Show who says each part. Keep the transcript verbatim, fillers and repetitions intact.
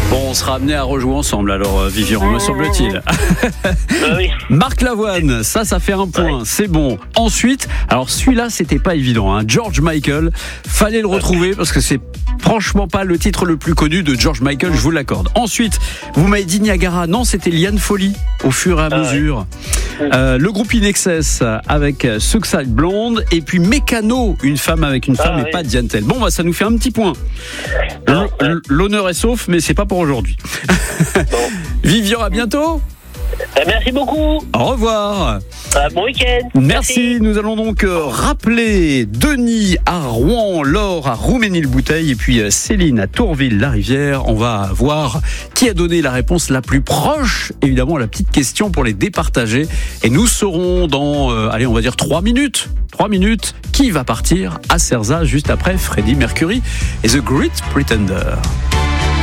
Speaker 1: Bon, on sera amené à rejouer ensemble alors, Vivian, me semble-t-il.
Speaker 2: Bah oui.
Speaker 1: Marc Lavoine, ça, ça fait un point,
Speaker 2: Ouais.
Speaker 1: c'est bon. Ensuite, alors celui-là, c'était pas évident, hein. George Michael, fallait le retrouver parce que c'est franchement pas le titre le plus connu de George Michael, je vous l'accorde. Ensuite, vous m'avez dit Niagara, non, c'était Liane Folly, au fur et à
Speaker 2: Ah ouais.
Speaker 1: mesure. Euh, le groupe In Excess avec Suicide Blonde, et puis Mécano, une femme avec une femme
Speaker 2: Ah
Speaker 1: et
Speaker 2: ouais.
Speaker 1: pas Diane Tell. Bon, bah, ça nous fait un petit point.
Speaker 2: Ah, ouais.
Speaker 1: L- L'honneur est sauf, mais c'est pas pour aujourd'hui.
Speaker 2: Bon.
Speaker 1: Vivian, à bientôt.
Speaker 2: Euh, merci beaucoup.
Speaker 1: Au revoir.
Speaker 2: Euh, bon week-end.
Speaker 1: Merci. Nous allons donc euh, rappeler Denis à Rouen, Laure à Rouménil-Bouteille et puis euh, Céline à Tourville-la-Rivière. On va voir qui a donné la réponse la plus proche. Évidemment, la petite question pour les départager. Et nous saurons dans, euh, allez, on va dire trois minutes. Trois minutes. Qui va partir à Cerza juste après Freddie Mercury et The Great Pretender.